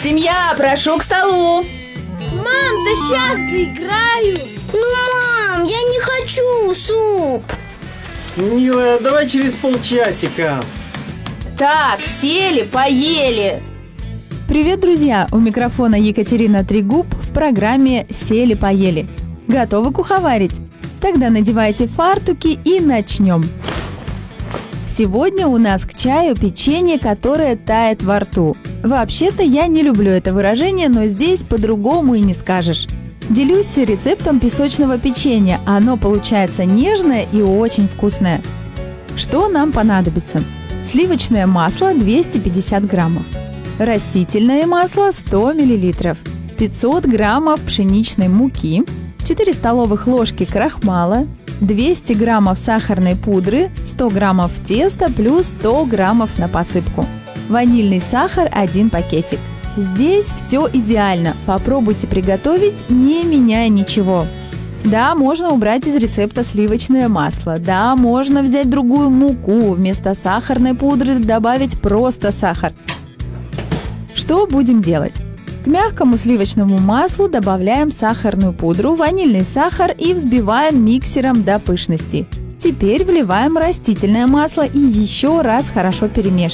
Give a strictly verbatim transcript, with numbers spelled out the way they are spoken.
Семья, прошу к столу. Мам, да сейчас доиграю. Ну, мам, я не хочу суп. Милая, давай через полчасика. Так, сели, поели. Привет, друзья! У микрофона Екатерина Трегуб в программе «Сели-поели». Готовы куховарить? Тогда надевайте фартуки и начнем. Сегодня у нас к чаю печенье, которое тает во рту. Вообще-то я не люблю это выражение, но здесь по-другому и не скажешь. Делюсь рецептом песочного печенья. Оно получается нежное и очень вкусное. Что нам понадобится? Сливочное масло двести пятьдесят граммов. Растительное масло сто миллилитров. пятьсот граммов пшеничной муки. четыре столовых ложки крахмала. двести граммов сахарной пудры, сто граммов теста плюс сто граммов на посыпку. Ванильный сахар один пакетик. Здесь все идеально. Попробуйте приготовить, не меняя ничего. Да, можно убрать из рецепта сливочное масло. Да, можно взять другую муку. Вместо сахарной пудры добавить просто сахар. Что будем делать? К мягкому сливочному маслу добавляем сахарную пудру, ванильный сахар и взбиваем миксером до пышности. Теперь вливаем растительное масло и еще раз хорошо перемешиваем.